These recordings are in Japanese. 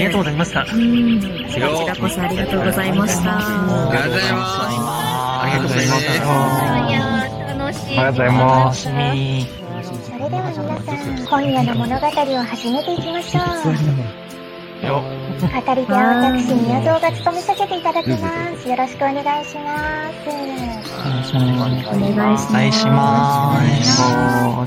がとうございました。 こちらこそありがとうございました。 ありがとうございます。 ありがとうございました。 いや楽しい。 ありがとうございます。 それでは皆さん、今夜の物語を始めていきましょう。語り手は私、宮蔵が務めさせていただきます。よろしくお願いします。 お願いします。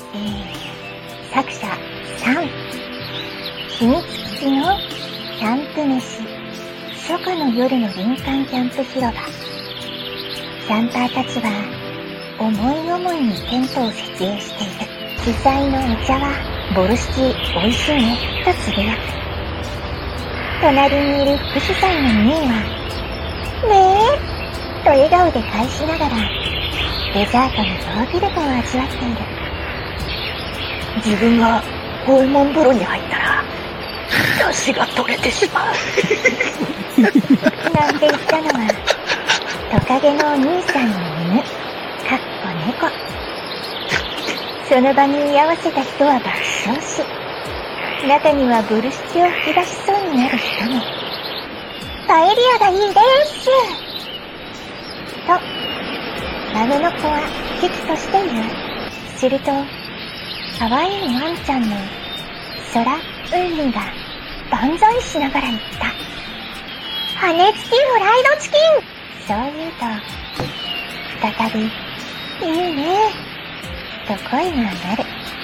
作者3、秘密基地のキャンプ飯、初夏の夜の林間キャンプ広場。キャンパーたちは思い思いにテントを設営している。主催のお茶はボルシチ美味しいねとつぶやく。隣にいる副主催のミーはねえと笑顔で返しながらデザートのヨーグルトを味わっている。 自分が訪問風呂に入ったら出汁が取れてしまうなんて言ったのはトカゲのお兄さんの犬、かっこ猫。その場に居合わせた人は爆笑し、中にはボルシチを吹き出しそうになる人も。パエリアがいいですと豆の子は危機として言う。すると可愛いワンちゃんのソラ・ウンリが万歳しながら言った。羽根付きフライドチキン。そう言うと再びいいねと声が上がる。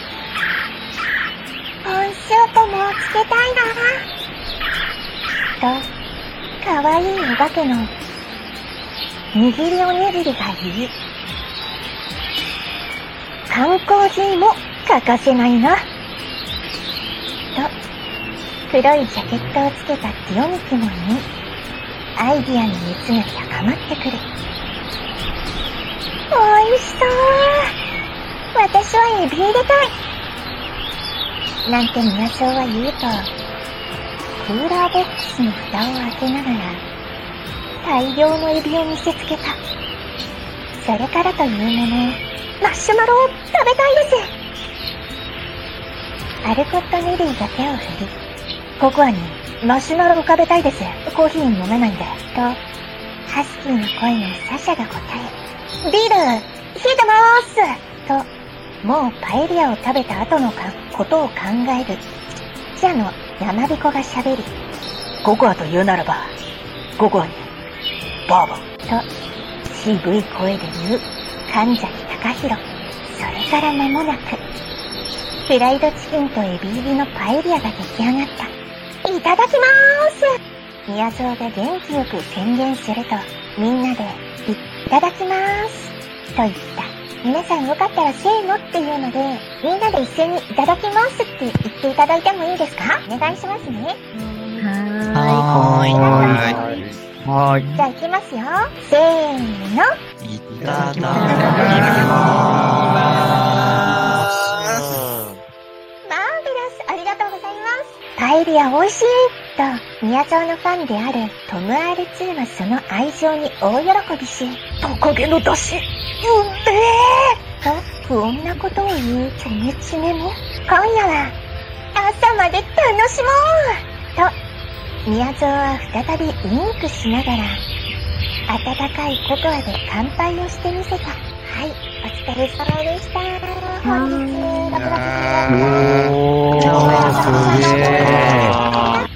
ポンショートもつけたいなと可愛いお化けの握りおにぎりが言う。缶コーヒーも欠かせないなと黒いジャケットをつけたティオミキも言い、アイディアの熱が高まってくる。おいしそう。私はエビ入れたいなんて宮蔵は言うと、クーラーボックスの蓋を開けながら大量のエビを見せつけた。それからというもの、マシュマロを食べたいです。アルコット・ネリーが手を振り、ココアにマシュマロを食べたいです。コーヒー飲めないんで。と、ハスキーの声のサシャが答え、ビール、冷えてまーすと、もうパエリアを食べた後のことを考える、ちっちゃの山彦が喋り、 ココアと言うならば、ココアに、バーボン。 と、渋い声で言う、神崎隆弘。それから間もなく、フライドチキンとエビ入りのパエリアが出来上がった。いただきまーす。宮蔵が元気よく宣言すると、みんなで、いただきまーす。と言った。皆さんよかったらせーのっていうので、みんなで一斉にいただきますって言っていただいてもいいですか？お願いしますね。 はい。 じゃあ行きますよ。せーの。 いただきます。 ありがとうございます。パエリア美味しいと、宮蔵のファンであるトム R2 はその愛情に大喜びし、 トカゲの出汁、 と不穏なことを言うチョメチメも、今夜は朝まで楽しもうと、宮蔵は再びウインクしながら、温かいココアで乾杯をしてみせた。はい、お疲れ様でした。本日、6月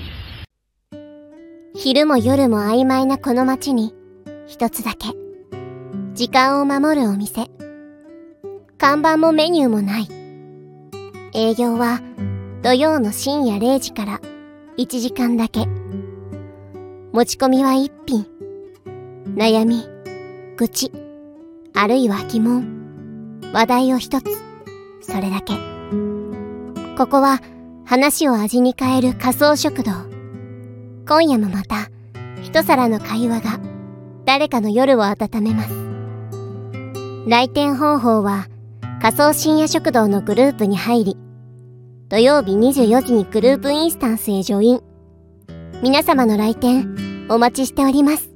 昼も夜も曖昧なこの街に、一つだけ、時間を守るお店。看板もメニューもない。営業は土曜の深夜0時から1時間だけ。持ち込みは1品。悩み、愚痴、あるいは疑問、話題を一つ。それだけ。ここは話を味に変える仮想食堂。今夜もまた一皿の会話が誰かの夜を温めます。来店方法は仮想深夜食堂のグループに入り、土曜日24時にグループインスタンスへジョイン。皆様の来店お待ちしております。